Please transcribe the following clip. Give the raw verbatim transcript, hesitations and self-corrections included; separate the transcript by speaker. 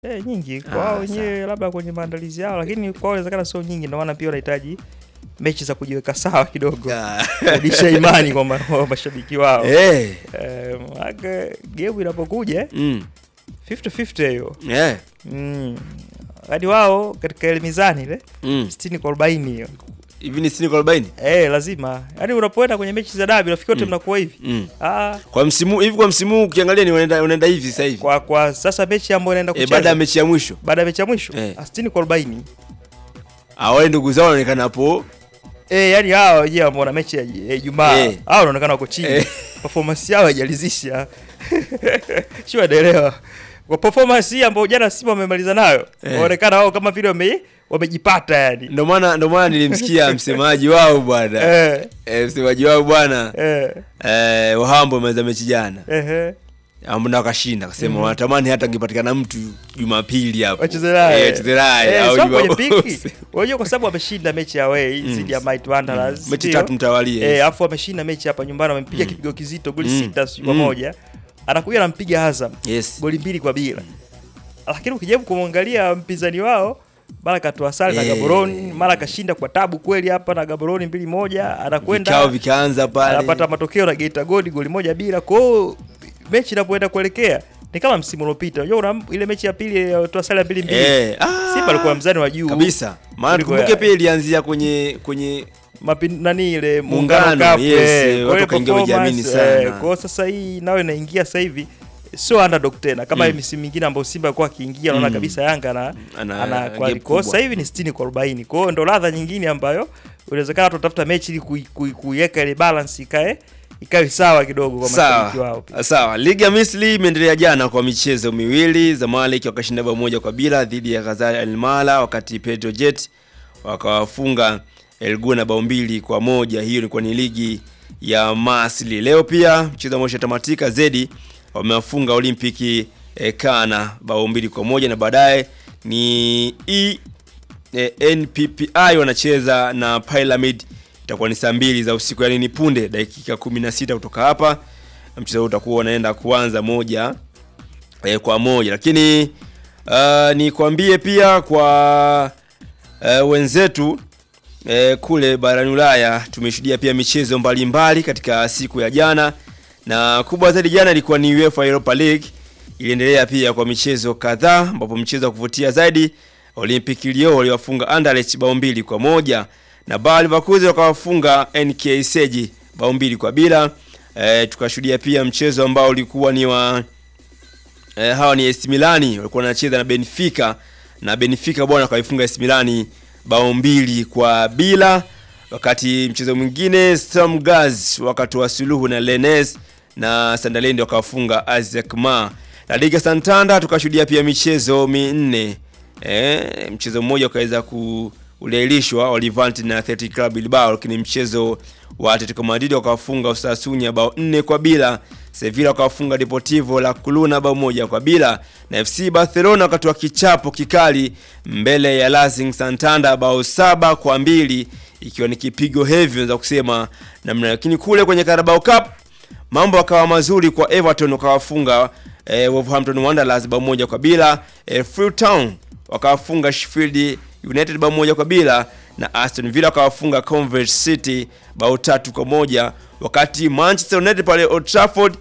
Speaker 1: Eh, nyingi kwa wao wenyewe labda kwenye maandalizi yao, lakini kwa wao inawezekana sio nyingi, ndio maana pia wanahitaji mechi za kujiweka sawa kidogo. Kurudisha imani kwa mashabiki wao.
Speaker 2: Eh,
Speaker 1: Eh, aga game inapokuja
Speaker 2: mm.
Speaker 1: fifty fifty hiyo.
Speaker 2: Eh.
Speaker 1: Mm. Hadi wao katika ile mizani ile
Speaker 2: Mm.
Speaker 1: sitini kwa arobaini hiyo.
Speaker 2: Hivi ni sitini kwa arobaini?
Speaker 1: Eh, lazima. Yaani unapoenda kwenye mechi za dabi rafiki wote
Speaker 2: Mm.
Speaker 1: mnakuwa hivi.
Speaker 2: Mm.
Speaker 1: Ah,
Speaker 2: Kwa msimu hivi kwa msimu ukiangalia ni unaenda unaenda hivi sasa hivi.
Speaker 1: kwa kwa sasa mechi ambayo inaenda
Speaker 2: Eh,
Speaker 1: kucheza
Speaker 2: baada ya mechi ya mwisho.
Speaker 1: baada ya mechi ya mwisho
Speaker 2: Eh.
Speaker 1: sitini kwa arobaini.
Speaker 2: Ah, wale ndugu zao wanaonekana hapo.
Speaker 1: Eh, yani hao wenyewe ambao wana mechi ya ya Ijumaa,
Speaker 2: Eh.
Speaker 1: hao wanaonekana wako chini.
Speaker 2: Eh.
Speaker 1: Performance yao haijalizisha. Sio naelewa. Kwa performance hii ambayo jana Simba wamemaliza nayo,
Speaker 2: Eh.
Speaker 1: wanaonekana wao kama vile wame wamejipata yani.
Speaker 2: Ndio maana ndio maana nilimsikia msemaji wao bwana.
Speaker 1: Eh.
Speaker 2: Eh, msemaji wao bwana.
Speaker 1: Eh.
Speaker 2: Eh, Wahambo wameza mechi jana.
Speaker 1: Ehe.
Speaker 2: Ambao wakashinda akasema mm. wanatamani hata angepatikana mtu Jumapili hapo.
Speaker 1: Wacheze naye.
Speaker 2: Eh, wacheze naye
Speaker 1: Eh,
Speaker 2: au
Speaker 1: sio kwenye
Speaker 2: Jumamosi.
Speaker 1: piki. Wajua kwa sababu ameshinda mechi ya away
Speaker 2: Mm.
Speaker 1: dhidi ya Might Wanderers.
Speaker 2: Mm. Mechi
Speaker 1: ndio.
Speaker 2: tatu mtawalia.
Speaker 1: Eh, afu ameshinda mechi hapa nyumbani, amempiga
Speaker 2: Mm.
Speaker 1: kipigo kizito goli
Speaker 2: Mm.
Speaker 1: sita sio kwa
Speaker 2: Mm.
Speaker 1: moja. Anakuja anampiga Azam
Speaker 2: Yes.
Speaker 1: goli mbili kwa bila. Lakini ukijaribu kumwangalia mpinzani wao, mara katoa sare na
Speaker 2: Eh.
Speaker 1: Gaborone, mara kashinda kwa tabu kweli hapa na Gaborone mbili moja, anakwenda
Speaker 2: Vikao vikaanza pale.
Speaker 1: anapata matokeo na Geita Gold goli moja bila. Kwa hiyo mechi inapoenda kuelekea ni kama msimu uliopita. Unajua una ile mechi ya pili ilitoa sare mbili mbili.
Speaker 2: Eh, ah,
Speaker 1: Simba alikuwa mzani wa juu
Speaker 2: kabisa. Maana
Speaker 1: Kuliko
Speaker 2: kumbuke
Speaker 1: ya-
Speaker 2: pia ilianzia kwenye kwenye
Speaker 1: Mapin, nani ile
Speaker 2: Muungano,
Speaker 1: Muungano Cup,
Speaker 2: yes,
Speaker 1: eh,
Speaker 2: watu
Speaker 1: kwa hiyo
Speaker 2: wakaingia wajiamini
Speaker 1: performance,
Speaker 2: sana.
Speaker 1: eh, kwa hiyo sasa hii nayo inaingia sasa hivi sio underdog tena kama
Speaker 2: Mm.
Speaker 1: mm. misimu mingine ambayo Simba alikuwa akiingia naona
Speaker 2: Mm.
Speaker 1: kabisa Yanga na
Speaker 2: Ana-
Speaker 1: ana
Speaker 2: gap
Speaker 1: kwa hiyo
Speaker 2: kubwa.
Speaker 1: sasa hivi ni sitini kwa arobaini. Kwa hiyo ndo ladha nyingine ambayo unawezekana tutafuta mechi ili kui- kui- kuiweka ile balance ikae ikae sawa kidogo kwa mashabiki wao
Speaker 2: sawa.
Speaker 1: pia.
Speaker 2: Sawa. Ligi ya Misri imeendelea jana kwa michezo miwili. Zamalek wakashinda bao moja kwa bila dhidi ya Ghazal Al Mala, wakati Petrojet wakawafunga El Guna bao mbili kwa moja. Hiyo ilikuwa ni ligi ya Misri. Leo pia mchezo mmoja tamatika, Zedi wamewafunga Olimpiki eh, Kana bao mbili kwa moja, na baadaye ni E eh, N P P I wanacheza na Pyramid. Itakuwa ni saa mbili za usiku, yani ni punde dakika kumi na sita kutoka hapa. Mchezo huu utakuwa unaenda kuanza moja eh, kwa moja. Lakini uh, nikwambie pia kwa uh, wenzetu eh, kule barani Ulaya tumeshuhudia pia michezo mbalimbali katika siku ya jana, na kubwa zaidi jana ilikuwa ni UEFA Europa League. Iliendelea pia kwa michezo kadhaa, ambapo mchezo wa kuvutia zaidi Olympique Lyon waliwafunga Anderlecht bao mbili kwa moja, na Bayer Leverkusen wakawafunga N K Seji bao mbili kwa bila. E, tukashuhudia pia mchezo ambao ulikuwa ni wa e, hawa ni A C Milani walikuwa wanacheza na Benfica, na Benfica bwana kaifunga A C Milani bao mbili kwa bila. Wakati mchezo mwingine Sturm Graz wakatoa suluhu na Rennes, na Sunderland wakawafunga A Z Alkmaar. La Liga Santander tukashuhudia pia michezo minne. Eh, mchezo mmoja ukaweza kuulelishwa Levante na Athletic Club Bilbao, lakini mchezo wa Atletico Madrid wakawafunga Osasuna bao nne kwa bila. Sevilla wakawafunga Deportivo La Coruna bao moja kwa bila, na F C Barcelona wakatoa kichapo kikali mbele ya Racing Santander bao saba kwa mbili, ikiwa ni kipigo heavy unaweza kusema namna. Lakini kule kwenye Carabao Cup mambo yakawa mazuri kwa Everton, wakawafunga eh, Wolverhampton Wanderers bao moja kwa bila. eh, Freetown wakawafunga Sheffield United bao moja kwa bila, na Aston Villa wakawafunga Coventry City bao tatu kwa moja, wakati Manchester United pale Old Trafford